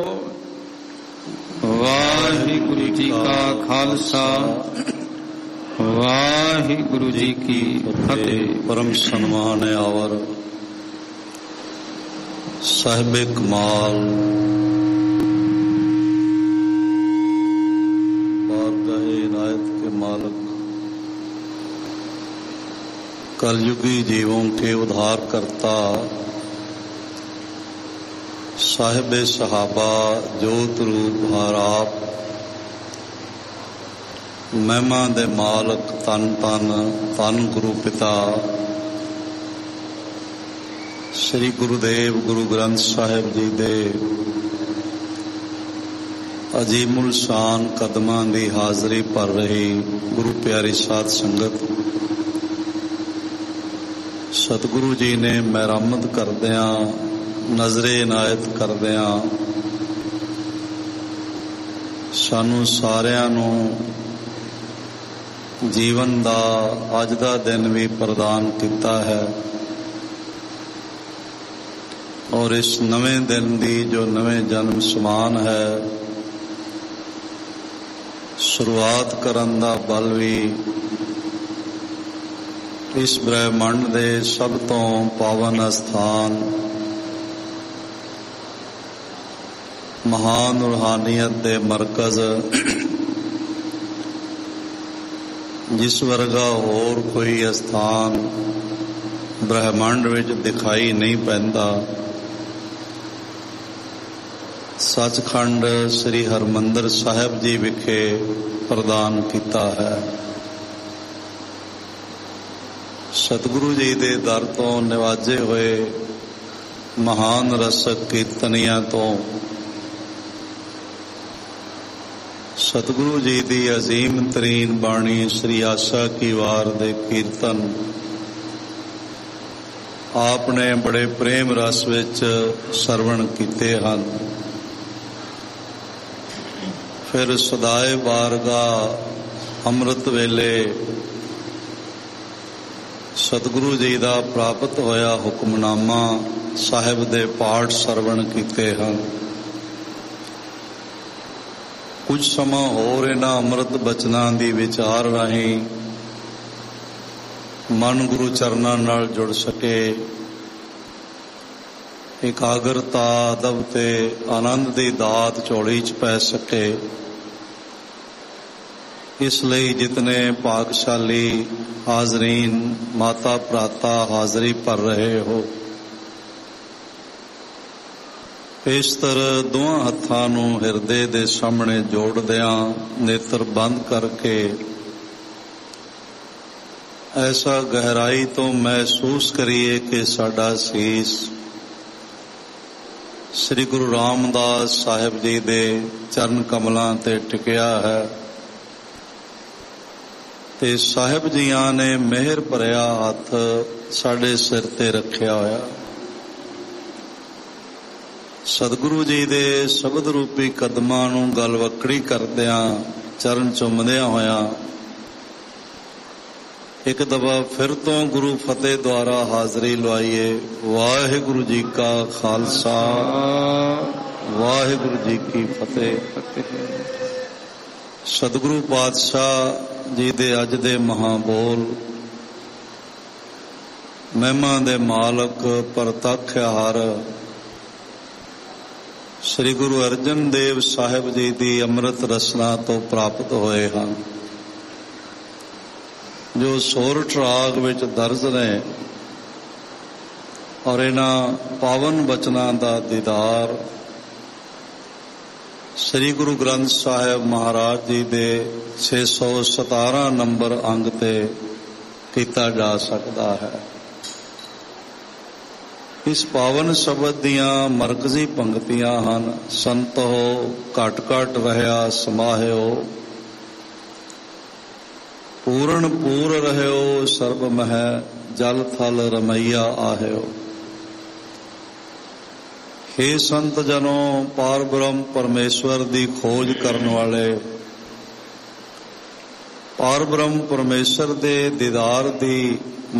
ਵਾਹਿਗੁਰੂ ਜੀ ਕਾ ਖਾਲਸਾ ਵਾਹਿਗੁਰੂ ਜੀ ਕੀ ਫਤਿਹ। ਪਰਮ ਸਨਮਾਨ ਆਵਰ ਸਾਹਿਬੇ ਕਮਾਲ ਬਾਰਗਾਹੇ ਇਨਾयत के मालिक कलयुगी जीवों के उद्धार करता साहिबे सहाबा जोत रूप हार आप महिमा दे मालक तन तन तन गुरु पिता श्री गुरुदेव गुरु ग्रंथ साहिब जी दे अजीमुल शान कदमां दी हाजरी भर रही गुरु प्यारी साध संगत सतगुरु जी ने मेहरमत करदियां नजरे इनायत करदियां सानू सारियां नू जीवन दा अज दा दिन भी प्रदान किता है और इस नवे दिन दी जो नवे जन्म समान है शुरुआत करन दा बल भी इस ब्रह्मंड दे सब तो पावन स्थान महान रूहानियत दे मरकज जिस वर्गा होर कोई स्थान ब्रह्मंड विच दिखाई नहीं पैंदा सचखंड श्री हरमंदर साहिब जी विखे प्रदान किया है। सतगुरु जी दे दर तो निवाजे हुए महान रसक कीर्तनिया तो सतगुरु जी दी अजीम तरीन बाणी श्री आशा की वार दे कीर्तन आपने बड़े प्रेम रस विच सरवण कीते हन। फिर सदाए बारगाह अमृत वेले सतगुरु जी दा प्राप्त होया हुक्मनामा साहिब दे पाठ सरवण कीते हन। कुछ समा होर इन्हां अमृत बचनां दी विचार राहीं मन गुरु चरनां नाल जुड़ सके एकाग्रता अदब ते आनंद दी दात झोली च पै सके इसलिए जितने भागशाली हाजरीन माता भराता हाजरी भर रहे हो पेशतर दोवां हत्थां नूं हिरदे दे सामने जोड़दियां नेत्र बंद करके ऐसा गहराई तो महसूस करिए कि साडा सीस श्री गुरु रामदास साहिब जी दे चरण कमलां ते टिकिया है ते साहिब जियां ने मेहर भरिया हथ साडे सिर ते रखिया होया। सतगुरु जी दे शब्द रूपी कदमां नूं गलवकड़ी करदियां चरण चुमदियां होया एक दफा फिर तो गुरु फतेह द्वारा हाजरी लवाइए। वाहिगुरु जी का खालसा वाहिगुरु जी की फतेह। सतगुरु पातशाह जी दे अज दे महाबोल महिमा दे मालक परतख हार श्री गुरु अर्जन देव साहिब जी दी अमृत रसना तो प्राप्त होए हैं जो सोरठ राग विच दर्ज ने और इन्हां पावन बचनां दा दीदार श्री गुरु ग्रंथ साहिब महाराज जी दे 617 नंबर अंग ते कीता जा सकता है। इस पावन शब्द दियां मरकजी पंक्तियां हन। संतो घट घट रहया समाहियो पूर्ण पूर रहयो सर्ब मह जल थल रमैया आहियो। हे संत जनों पार ब्रह्म परमेश्वर दी खोज करने वाले पार ब्रह्म परमेश्वर दे दीदार दी